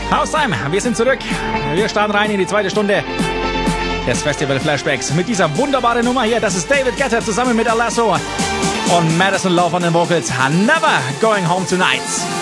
Haustime, wir sind zurück. Wir starten rein in die zweite Stunde des Festival Flashbacks mit dieser wunderbaren Nummer hier. Das ist David Guetta zusammen mit Alasso und Madison Love on den Vocals. Never Going Home Tonight.